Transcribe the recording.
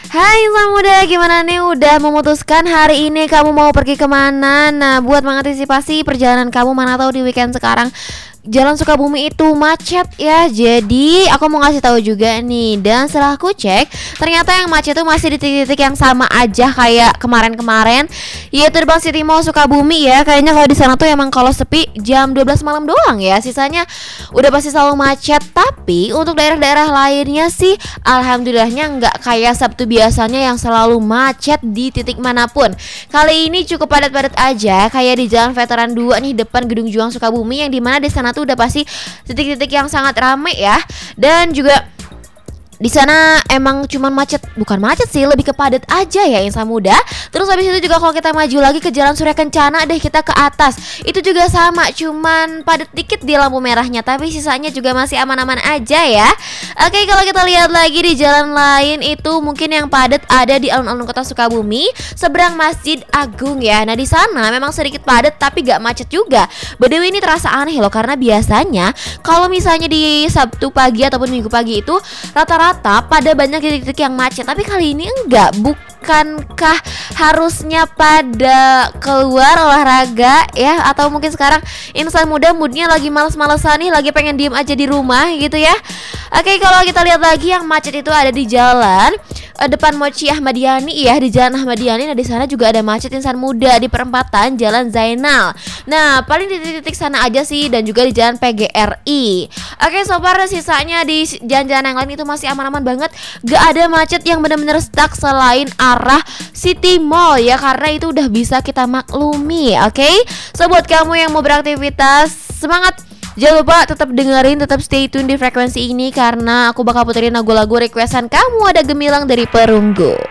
Hai Insan Muda, gimana nih udah memutuskan hari ini kamu mau pergi kemana? Nah, buat mengantisipasi perjalanan kamu, mana tahu di weekend sekarang Jalan Sukabumi itu macet ya. Jadi aku mau ngasih tahu juga nih. Dan setelah aku cek, ternyata yang macet itu masih di titik-titik yang sama aja kayak kemarin-kemarin, yaitu Gerbang City Mall Sukabumi ya. Kayaknya kalau di sana tuh emang kalau sepi jam 12 malam doang ya. Sisanya udah pasti selalu macet. Tapi untuk daerah-daerah lainnya sih alhamdulillahnya nggak kayak Sabtu biasanya yang selalu macet di titik manapun. Kali ini cukup padat-padat aja, kayak di Jalan Veteran 2 nih, depan Gedung Juang Sukabumi, yang dimana di sana tuh udah pasti titik-titik yang sangat rame ya. Dan juga di sana emang cuman macet, bukan macet sih, lebih ke padat aja ya Insan Muda. Terus habis itu juga kalau kita maju lagi ke Jalan Surya Kencana deh, kita ke atas, itu juga sama, cuman padat dikit di lampu merahnya, tapi sisanya juga masih aman-aman aja ya. Oke, kalau kita lihat lagi di jalan lain itu mungkin yang padat ada di alun-alun kota Sukabumi, seberang Masjid Agung ya. Nah di sana memang sedikit padat tapi gak macet juga. By the way, ini terasa aneh loh, karena biasanya kalau misalnya di Sabtu pagi ataupun Minggu pagi itu rata-rata pada banyak titik-titik yang macet, tapi kali ini enggak. Bukankah harusnya pada keluar olahraga ya? Atau mungkin sekarang Insan Muda moodnya lagi males-malesan nih, lagi pengen diem aja di rumah gitu ya. Oke, kalau kita lihat lagi yang macet itu ada di jalan depan Mochi Ahmadiyani ya, di Jalan Ahmadiyani. Nah di sana juga ada macet Insan Muda di perempatan Jalan Zainal. Nah paling di titik-titik sana aja sih, dan juga di Jalan PGRI. Oke, so far sisanya di jalan-jalan yang lain itu masih aman-aman banget. Gak ada macet yang bener-bener stuck selain arah City Mall ya, karena itu udah bisa kita maklumi. Oke, so buat kamu yang mau beraktivitas, semangat. Jangan lupa tetap dengerin, tetap stay tune di frekuensi ini, karena aku bakal puterin lagu-lagu requestan kamu. Ada Gemilang dari Perunggu.